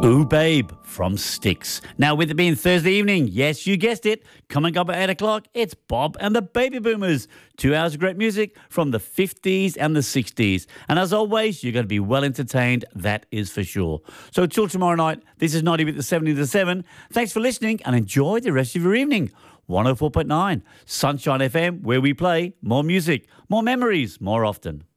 Ooh Babe from Styx. Now, with it being Thursday evening, yes, you guessed it, coming up at 8 o'clock, it's Bob and the Baby Boomers. 2 hours of great music from the 50s and the 60s. And as always, you're going to be well entertained, that is for sure. So till tomorrow night, this is 90 with the 70 to 7. Thanks for listening and enjoy the rest of your evening. 104.9 Sunshine FM, where we play more music, more memories, more often.